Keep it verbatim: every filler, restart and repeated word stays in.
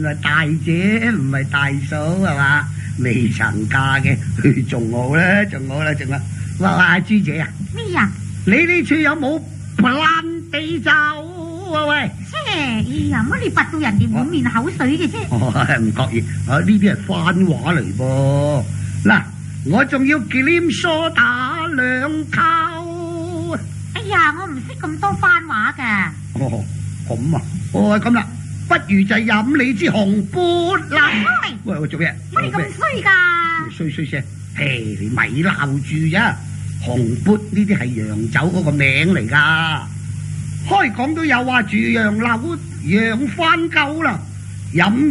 來大姐唔係大嫂係嘛？未曾嫁嘅，仲好啦，仲好啦，仲好。哇哇，朱姐啊！ 咩啊？ 你呢處有冇爛地酒啊？喂！ 切！哎呀，乜你拔到人哋滿面口水嘅啫？ 哦，唔覺意，啊呢啲係番話嚟噃。嗱，我仲要忌廉梳打兩溝。 哎呀，我唔識咁多番話噶。 哦，咁啊，哦咁啦，不如就飲你支紅缽啦。喂，我做咩？ 乜你咁衰噶？ 衰衰聲，嘿，你咪鬧住咋？紅缽呢啲係洋酒嗰個名嚟噶。開講都有話住洋樓、洋番狗啦，飲。